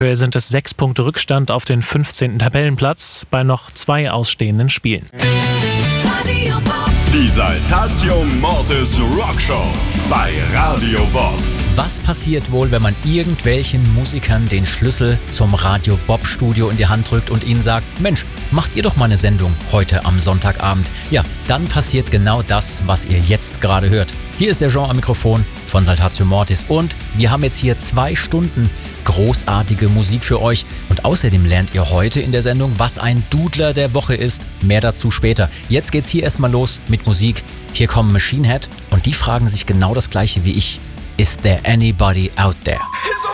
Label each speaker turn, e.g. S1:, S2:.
S1: Aktuell sind es 6 Punkte Rückstand auf den 15. Tabellenplatz bei noch 2 ausstehenden Spielen.
S2: Die Saltatio Mortis Rockshow bei Radio Bob.
S3: Was passiert wohl, wenn man irgendwelchen Musikern den Schlüssel zum Radio Bob Studio in die Hand drückt und ihnen sagt, Mensch, macht ihr doch mal eine Sendung heute am Sonntagabend. Ja, dann passiert genau das, was ihr jetzt gerade hört. Hier ist der Jean am Mikrofon von Saltatio Mortis und wir haben jetzt hier 2 Stunden großartige Musik für euch. Und außerdem lernt ihr heute in der Sendung, was ein Dudler der Woche ist. Mehr dazu später. Jetzt geht's hier erstmal los mit Musik. Hier kommen Machine Head und die fragen sich genau das gleiche wie ich. Is there anybody out there?